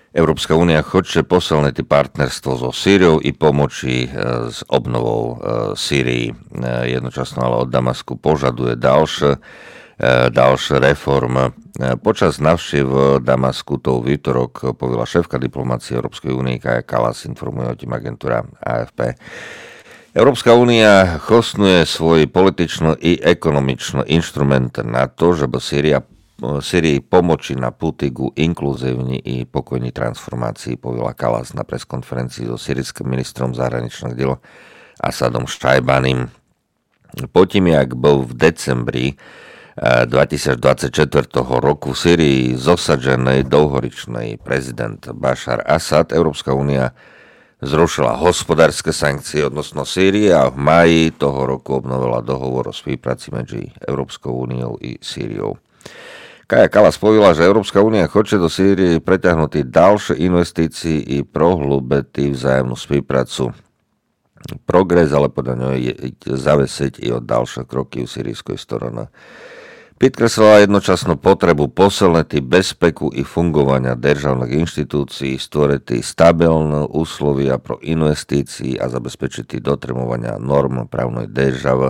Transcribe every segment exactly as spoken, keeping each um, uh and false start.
Európska únia chce posilniť partnerstvo so Sýriou i pomoci s obnovou Sýrii. Jednočasno ale od Damasku požaduje ďalšie, ďalšie reformy. Počas návštev Damasku to v útorok povedala šéfka diplomácie Európskej únie Kaja Kallas, informuje o tým agentúra á ef pé. Európska únia chosnuje svoj politično i ekonomično inštrument na to, żeby Sýria Syrii pomoci na puti ku inkluzívni i pokojnej transformácii, povedala Kallas na preskonferencii so syrickým ministrom zahraničných diel Asadom Šajbanim. Potom, jak bol v decembri dvetisícdvadsaťštyri roku v Syrii zosadžený dlhoročný prezident Bašar Asad, Európska únia zrušila hospodárske sankcie odnosno Sýrie a v máji toho roku obnovila dohovor o spolupráci medzi Európskou úniou i Sýriou. Kaja Kallas povedala, že Európska únia chce do Sýrie preťahnuť ďalšie investície i prohlúbiť vzájomnú spoluprácu. Progres, ale podľa ňoho je zavesiť i od ďalšie kroky v syrijskej strane. Podkreslila jednočasnú potrebu posilniť bezpeku i fungovania državných inštitúcií, stvoriť stabilné úslovia pro investície a zabezpečiť dotrimovania norm právnej državy,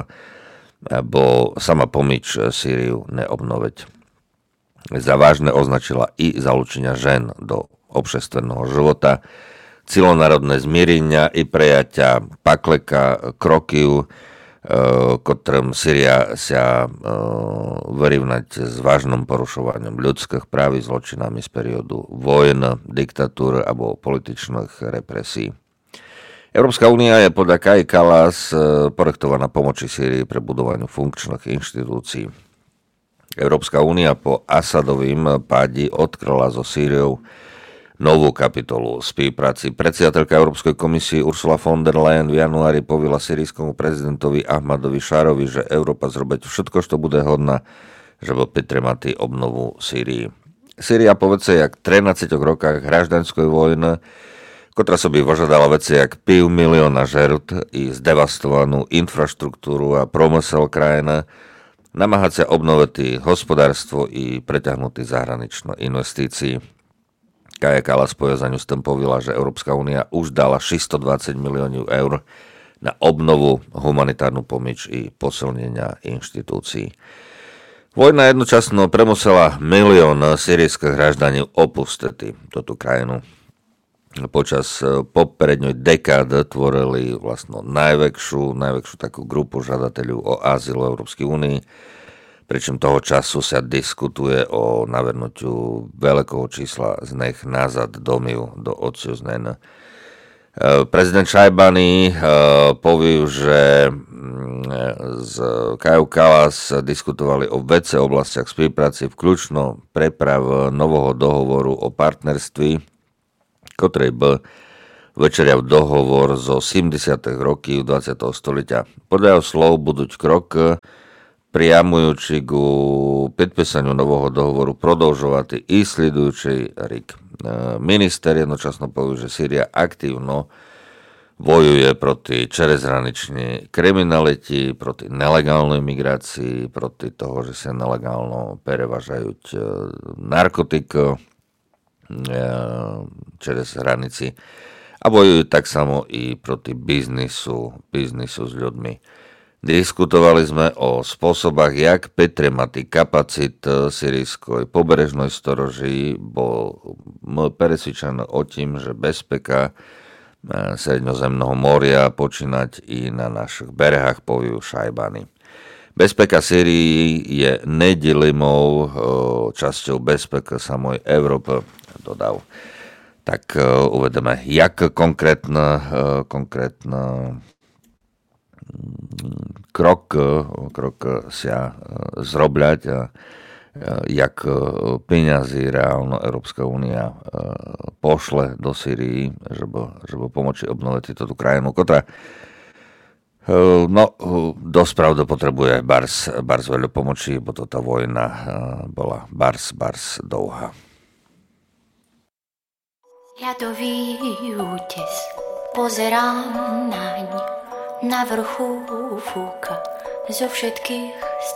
bo sama pomoc Sýriu neobnoviť. Za vážne označila i zalúčenia žen do obšestvenného života, celonárodné zmierenia i prejatia pakleka krokiu, ktorým Syria sa vyrovnať s vážnym porušovaním ľudských práv i zločinami z periodu vojn, diktatúr alebo političných represí. Európska únia je podľa Kaji Kallas projektovaná pomoci Sýrii pre budovaniu funkčných inštitúcií. Európska únia po Asadovým pádi odkryla so Sýriou novú kapitolu spolupráci. Predsedateľka Európskej komisie Ursula von der Leyen v januári povedala syrijskému prezidentovi Ahmadovi Šarovi, že Európa zrobiť všetko, čo bude hodná, żeby підтримати obnovu Sýrii. Sýria po veci jak trинадцять rokách гражданської війни, котра собі вижадала вeci jak пів мільйона жертв і здевастовану інфraštruktúru a promysel krajiny, namáhať sa obnoviť hospodárstvo i preťahnutý zahraničné investícií. Kaja Kallas po za ňu s tým povedala, že Európska únia už dala šesťstodvadsať miliónov eur na obnovu, humanitárnu pomoc i posilnenia inštitúcií. Vojna jednočasno premusela milión syrijských hraždaní opustiť túto krajinu. Počas popredňoj dekády tvorili vlastno najväčšiu, najväčšiu takú grupu žiadateľov o azyl v Európskej únii, pričom toho času sa diskutuje o navrhnutiu veľkého čísla z nich nazad domiu do odsiuznenia. Prezident Šajbani povie, že z Kajou Kallas diskutovali o vece oblastiach spolupráci, vključno preprav nového dohovoru o partnerství, ktorý bol večeriav dohovor zo sedemdesiatych rokov dvadsiateho storočia. Podľa jeho slov budú krok priamujúci ku podpísaniu nového dohovoru prodlžovať i sledujúci rok. Minister jednočasno povie, že Sýria aktívno bojuje proti čerezhraničnej kriminalite, proti nelegálnej migrácii, proti toho, že sa nelegálno prevažajú narkotiky čez hranici a bojujú tak samo i proti biznisu, biznisu s ľuďmi. Diskutovali sme o spôsobách, jak podtримати kapacit syrijskoj pobrežnej storoži, bo presvedčený o tým, že bezpeka Sredozemného moria počínať i na našich berehách, poviu Šajbani. Bezpeka Sýrii je nedelimou časťou bezpeka samoj Európy, dodal. Tak uvedeme, jak konkrétne, konkrétne krok, krok sa zrobľať a jak peňazí reálno Európska únia pošle do Sýrii, żeby, żeby pomoci obnoviť túto krajinu, ktorá no, dosť pravda potrebuje bars, bars veľa pomoci, bo to tá vojna bola bars, bars dlouhá. Ľadový útes, pozerám naň, na vrchu fúka zo všetkých